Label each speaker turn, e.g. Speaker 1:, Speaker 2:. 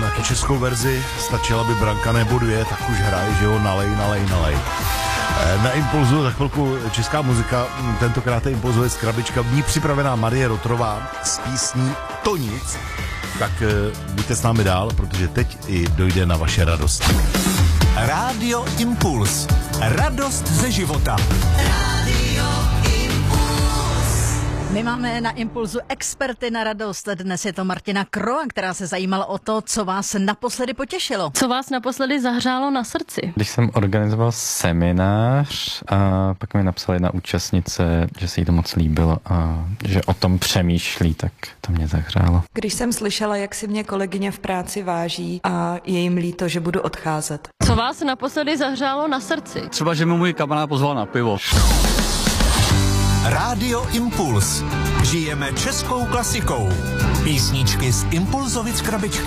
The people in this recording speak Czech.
Speaker 1: taky českou verzi, stačila by branka nebo dvě, tak už hraje, že jo, nalej. Na Impulzu za chvilku česká muzika, tentokrát je Impulzové Krabička, v ní připravená Marie Rotrová s písní To nic. Tak buďte s námi dál, protože teď i dojde na vaše radost.
Speaker 2: Rádio Impuls. Radost ze života.
Speaker 3: My máme na Impulzu experty na radost. Dnes je to Martina Kroa, která se zajímala o to, co vás naposledy potěšilo.
Speaker 4: Co vás naposledy zahřálo na srdci?
Speaker 5: Když jsem organizoval seminář a pak mi napsala jedna účastnice, že se jí to moc líbilo a že o tom přemýšlí, tak to mě zahřálo.
Speaker 6: Když jsem slyšela, jak si mě kolegyně v práci váží a je jim líto, že budu odcházet.
Speaker 4: Co vás naposledy zahřálo na srdci?
Speaker 7: Třeba, že mi můj kamarád pozval na pivo.
Speaker 2: Rádio Impuls. Žijeme českou klasikou. Písničky z Impulzovic Krabičky.